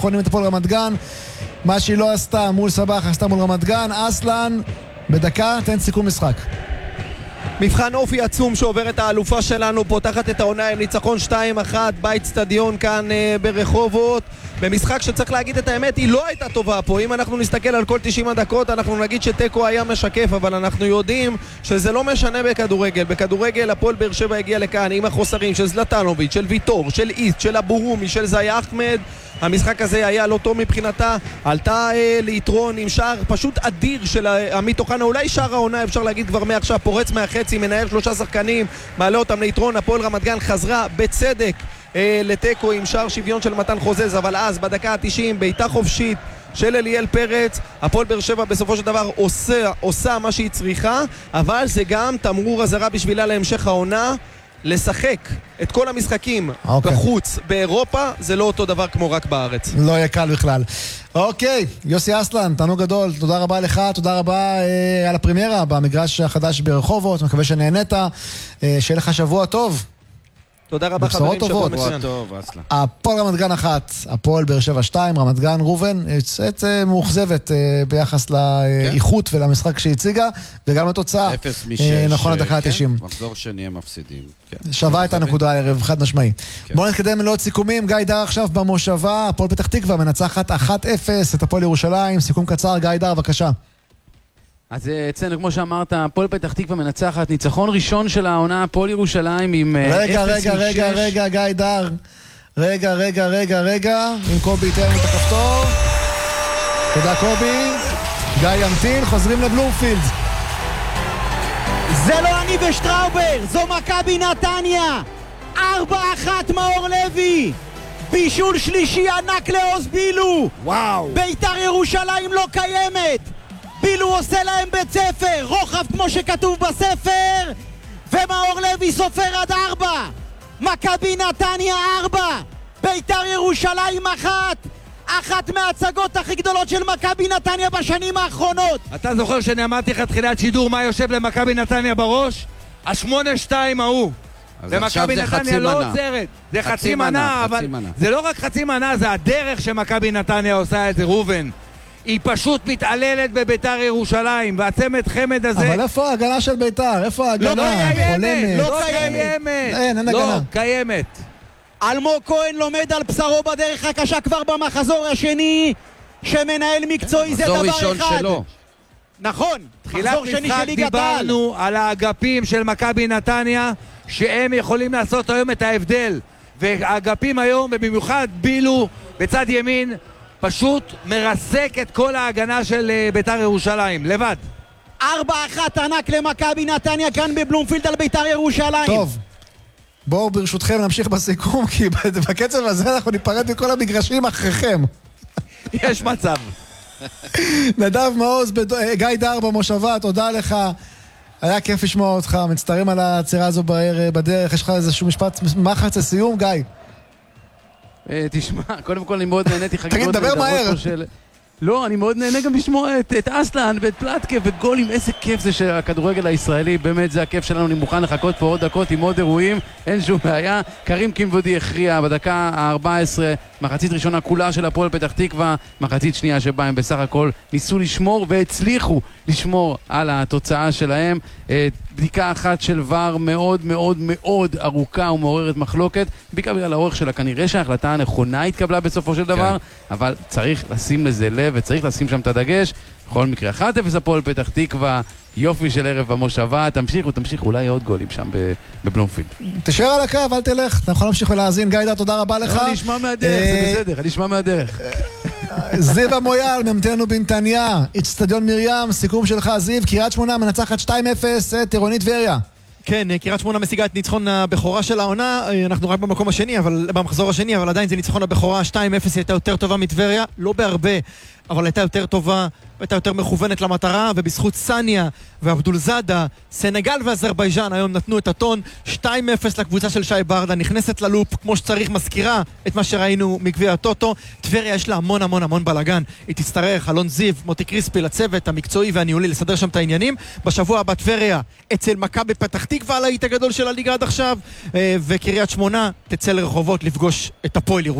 חונים את הפועל רמת גן, מה שהיא לא עשתה מול סבח עשתה מול רמת גן. אסלן, בדקה תן סיכום משחק. מבחן אופי עצום שעובר את האלופה שלנו, פותחת את העונה עם ניצחון 2-1 בית סטדיון כאן ברחובות, במשחק שצריך להגיד את האמת, היא לא הייתה טובה פה. אם אנחנו נסתכל על כל 90 הדקות אנחנו נגיד שטקו היה משקף, אבל אנחנו יודעים שזה לא משנה בכדורגל. בכדורגל הפועל באר שבע הגיע לכאן עם החוסרים של זלטנוביץ', של ויטור, של איסט, של אבורומי, של זאי אחמד. המשחק הזה היה לא טוב מבחינתה, עלתה ליתרון עם שער פשוט אדיר של עמית אוחנה, אולי שער העונה אפשר להגיד כבר מעכשיו, פורץ מהחצי, מנהל 3 שחקנים, מעלה אותם ליתרון. הפועל רמת גן חזרה בצדק לטקו עם שער שוויון של מתן חוזז, אבל אז בדקה ה-90 בעיטה חופשית של אליאל פרץ, הפועל באר שבע בסופו של דבר עושה מה שהיא צריכה, אבל זה גם תמרור אזהרה בשבילה להמשך העונה. לשחק את כל המשחקים בחוץ באירופה זה לא אותו דבר כמו רק בארץ. לא יהיה קל בכלל. אוקיי, יוסי אסלן, תענוג גדול, תודה רבה לך, תודה רבה על הפרימיירה במגרש החדש ברחובות, מקווה שנהנית, שיהיה לך שבוע טוב. תודה רבה חברים, שבוע מצוין. הפועל רמת גן 1, הפועל באר שבע 2, רמת גן ראובן יוצאת מאוכזבת ביחס לאיכות ולמשחק שהציגה, וגם לתוצאה 0 מ-6 נכון לדקה ה-90. מחזור שני הם מפסידים. שווה את הנקודה הערב, חד משמעי. בואו נתקדם לעוד סיכומים. גיא דר עכשיו במושבה, הפועל פתח תקווה מנצחת 1-0 את הפועל ירושלים. סיכום קצר, גיא דר, בבקשה. אז אצלנו, כמו שאמרת, הפועל פתח תקווה מנצחת, ניצחון ראשון של העונה, הפועל ירושלים עם 0 מ-6. רגע, גיא דר. רגע, עם קובי ייתן את הכפתור. תודה קובי. גיא ימתין, חוזרים לבלומפילד. זה לא אני ושטראובר, זו מכבי נתניה. 4-1 מאור לוי. בישול שלישי ענק לעוז בילו. וואו. ביתר ירושלים לא קיימת. בילו עושה להם בית ספר, רוחב כמו שכתוב בספר, ומאור לוי סופר עד 4. מכבי נתניה 4, ביתר ירושלים 1 מההצגות הכי גדולות של מכבי נתניה בשנים האחרונות. אתה זוכר שאני אמרתי לך תחילת שידור מה יושב למכבי נתניה בראש? ה-8-2 ההוא. ומכבי נתניה לא עוצרת. זה חצי מנה, אבל זה לא רק חצי מנה, זה הדרך שמכבי נתניה עושה את זה, ראובן. היא פשוט מתעללת בביתר ירושלים, והצמד חמד הזה... אבל איפה ההגנה של ביתר? איפה ההגנה? לא קיימת. אין הגנה. לא קיימת. אלמוג כהן לומד על בשרו בדרך הקשה כבר במחזור השני, שמנהל מקצועי זה דבר אחד. מחזור ראשון שלו. נכון, מחזור שני של ליגת העל. דיברנו על האגפים של מכבי נתניה, שהם יכולים לעשות היום את ההבדל. והאגפים היום, ובמיוחד בילו בצד ימין, פשוט מרסק את כל ההגנה של ביתר ירושלים, לבד. 4-1 ענק למכבי נתניה כאן בבלומפילד על ביתר ירושלים. טוב, בואו ברשותכם נמשיך בסיכום, כי בקצב הזה אנחנו ניפרד מכל המגרשים אחריכם. יש מצב. נדב מעוז, גיא דר במושבה, תודה לך. היה כיף לשמוע אותך, מצטערים על העצירה הזו בדרך. יש לך איזשהו משפט מחץ לסיום, גיא? תשמע, קודם כל אני מאוד נהניתי תגיד, דבר מהר. לא, אני מאוד נהנה גם לשמוע את אסלן ואת פלטקה ואת גולים. איזה כיף זה שהכדורגל הישראלי, באמת זה הכיף שלנו. אני מוכן לחכות פה עוד דקות עם עוד אירועים, אין שום בעיה. קרים קימבודי הכריע בדקה ה-14, מחצית ראשונה כולה של הפועל פתח תקווה, מחצית שנייה שבה הם בסך הכל ניסו לשמור והצליחו לשמור על התוצאה שלהם. בדיקה אחת של ור מאוד מאוד מאוד ארוכה ומעוררת מחלוקת, בעיקר בגלל האורך שלה. כנראה שההחלטה הנכונה התקבלה בסופו של דבר, אבל צריך לשים לזה לב וצריך לשים שם את הדגש. בכל מקרה 1-0 הפועל פתח תקווה, יופי של ערב במושבה. תמשיכו, אולי עוד גולים שם בבלומפילד. תשאר על הקו, אל תלך, אתה יכול להמשיך ולהאזין. גיא דר, תודה רבה לך. אני אשמע מהדרך, זה בסדר, אני אשמע מהדרך. זיו המויאל, ממתנו בנתניה, אצטדיון מרים, סיכום שלך זיו. קריית שמונה מנצחת 2-0 את עירונית טבריה. כן, קריית שמונה משיגה את ניצחון הבכורה של העונה. אנחנו רק במקום השני, במחזור השני, אבל עדיין זה ניצחון הבכורה. 2-0 הייתה יותר טובה מטבריה, לא בהרבה, אבל הייתה יותר טובה, הייתה יותר מכוונת למטרה, ובזכות סניה ועבדול זאדה, סנגל ואזרבייג'אן היום נתנו את הטון. 2-0 לקבוצה של שי ברדה, נכנסת ללופ כמו שצריך, מזכירה את מה שראינו מגביע הטוטו. טבריה יש לה המון בלגן, היא תצטרך, אלון זיו, מוטי קריספי, לצוות המקצועי והניהולי לסדר שם את העניינים. בשבוע הבא טבריה אצל מכבי פתח תקווה על ההיט הגדול של הליגה עד עכשיו, וקריית שמונה תצא לרחובות לפגוש את הפועל ירושלים.